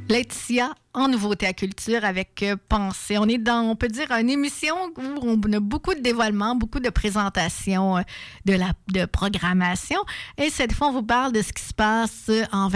Laetitia, en nouveauté à culture avec Pensée. On est dans, on peut dire, une émission où on a beaucoup de dévoilements, beaucoup de présentations de programmation. Et cette fois, on vous parle de ce qui se passe en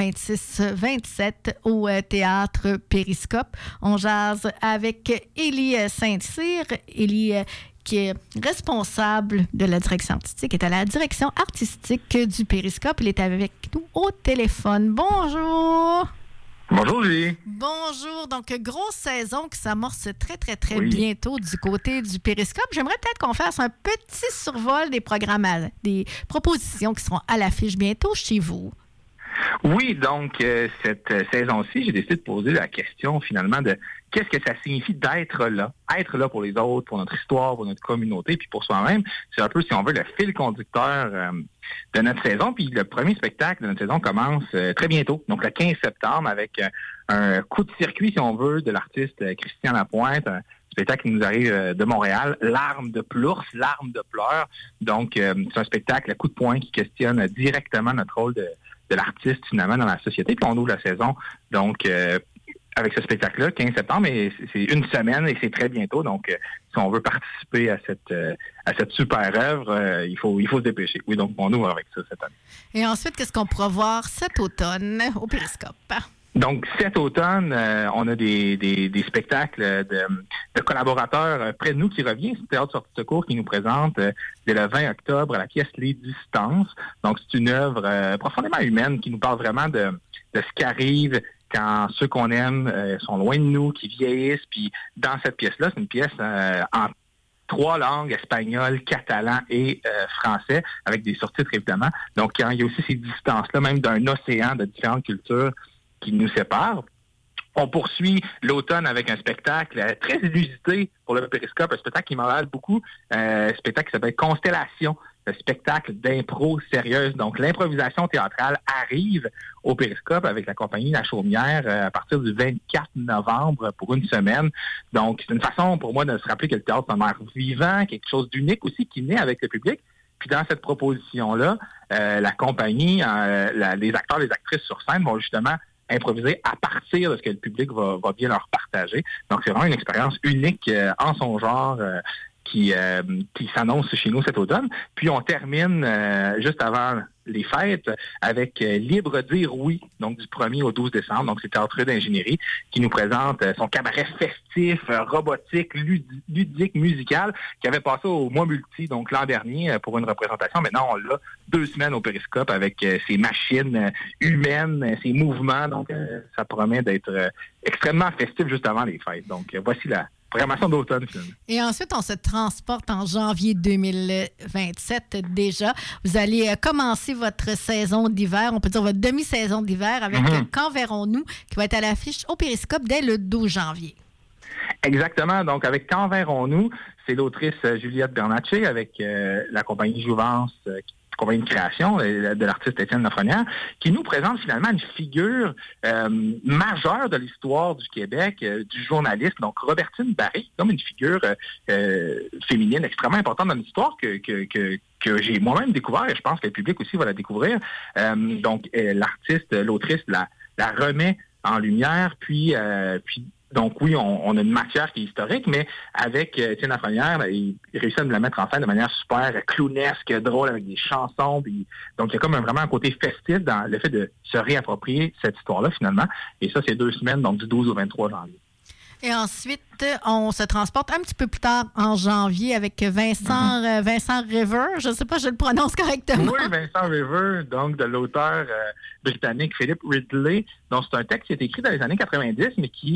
26-27 au Théâtre Périscope. On jase avec Élie Saint-Cyr. Élie qui est responsable de la direction artistique, est à la direction artistique du Périscope. Il est avec nous au téléphone. Bonjour! Bonjour, Julie. Bonjour. Donc, grosse saison qui s'amorce très bientôt du côté du Périscope. J'aimerais peut-être qu'on fasse un petit survol des programmes, des propositions qui seront à l'affiche bientôt chez vous. Oui, donc, cette saison-ci, j'ai décidé de poser la question, finalement, de qu'est-ce que ça signifie d'être là? Être là pour les autres, pour notre histoire, pour notre communauté, puis pour soi-même. C'est un peu, si on veut, le fil conducteur de notre saison. Puis le premier spectacle de notre saison commence très bientôt, donc le 15 septembre, avec un coup de circuit, si on veut, de l'artiste Christian Lapointe, un spectacle qui nous arrive de Montréal, Larmes de plours, larmes de pleurs. Donc, c'est un spectacle à coup de poing qui questionne directement notre rôle de l'artiste, finalement, dans la société. Puis on ouvre la saison, donc, avec ce spectacle-là, 15 septembre, et c'est une semaine et c'est très bientôt. Donc, si on veut participer à cette super œuvre, il faut se dépêcher. Oui, donc on ouvre avec ça cette année. Et ensuite, qu'est-ce qu'on pourra voir cet automne au Périscope? Donc, cet automne, on a des spectacles de collaborateurs près de nous qui revient. C'est le Théâtre Sortie de Secours qui nous présente dès le 20 octobre la pièce Les Distances. Donc, c'est une œuvre profondément humaine qui nous parle vraiment de ce qui arrive quand ceux qu'on aime sont loin de nous, qui vieillissent. Puis, dans cette pièce-là, c'est une pièce en 3 langues, espagnol, catalan et français, avec des sous-titres, évidemment. Donc, il y a aussi ces distances-là, même d'un océan de différentes cultures qui nous séparent. On poursuit l'automne avec un spectacle très inusité pour le Périscope, un spectacle qui m'emballe beaucoup, un spectacle qui s'appelle Constellation, un spectacle d'impro sérieuse. Donc, l'improvisation théâtrale arrive au Périscope avec la compagnie La Chaumière à partir du 24 novembre pour une semaine. Donc, c'est une façon pour moi de se rappeler que le théâtre, c'est un art vivant, quelque chose d'unique aussi qui naît avec le public. Puis dans cette proposition-là, la compagnie, les acteurs, les actrices sur scène vont justement improviser à partir de ce que le public va bien leur partager. Donc, c'est vraiment une expérience unique en son genre qui s'annonce chez nous cet automne. Puis, on termine juste avant les fêtes avec Libre dire oui, donc du 1er au 12 décembre. Donc, c'est Théâtre d'ingénierie qui nous présente son cabaret festif, robotique, ludique, musical, qui avait passé au Mois Multi, donc l'an dernier, pour une représentation. Maintenant, on l'a 2 semaines au Périscope avec ses machines humaines, ses mouvements. Donc, ça promet d'être extrêmement festif juste avant les fêtes. Donc, voici la programmation d'automne, finalement. Et ensuite, on se transporte en janvier 2027 déjà. Vous allez commencer votre saison d'hiver, on peut dire votre demi-saison d'hiver avec Quand verrons-nous, qui va être à l'affiche au Périscope dès le 12 janvier. Exactement. Donc, avec Quand verrons-nous, c'est l'autrice Juliette Bernatchez avec la compagnie Jouvence, compagnie de création de l'artiste Étienne Lafrenière, qui nous présente finalement une figure majeure de l'histoire du Québec, du journalisme, donc Robertine Barré, comme une figure féminine extrêmement importante dans l'histoire que j'ai moi-même découvert, et je pense que le public aussi va la découvrir. Donc, l'artiste, l'autrice la remet en lumière, puis donc oui, on a une matière qui est historique, mais avec Étienne Lafrenière, il réussit à nous la mettre en scène de manière super clownesque, drôle, avec des chansons. Puis, donc il y a comme vraiment un côté festif dans le fait de se réapproprier cette histoire-là finalement. Et ça, c'est 2 semaines, donc du 12 au 23 janvier. Et ensuite, on se transporte un petit peu plus tard en janvier avec Vincent River. Je ne sais pas si je le prononce correctement. Oui, Vincent River, donc de l'auteur britannique Philip Ridley. Donc, c'est un texte qui a été écrit dans les années 90, mais qui